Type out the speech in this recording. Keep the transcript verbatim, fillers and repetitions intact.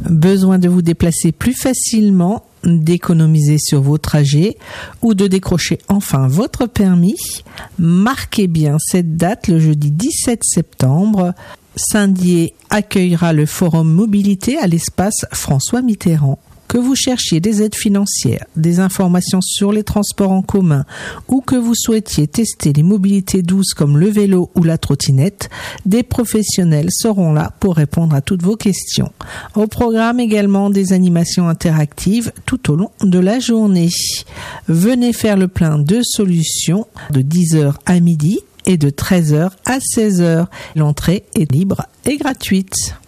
Besoin de vous déplacer plus facilement, d'économiser sur vos trajets ou de décrocher enfin votre permis? Marquez bien cette date, le jeudi dix-sept septembre. Saint-Dié accueillera le forum mobilité à l'espace François Mitterrand. Que vous cherchiez des aides financières, des informations sur les transports en commun ou que vous souhaitiez tester les mobilités douces comme le vélo ou la trottinette, des professionnels seront là pour répondre à toutes vos questions. Au programme également des animations interactives tout au long de la journée. Venez faire le plein de solutions de dix heures à midi et de treize heures à seize heures. L'entrée est libre et gratuite.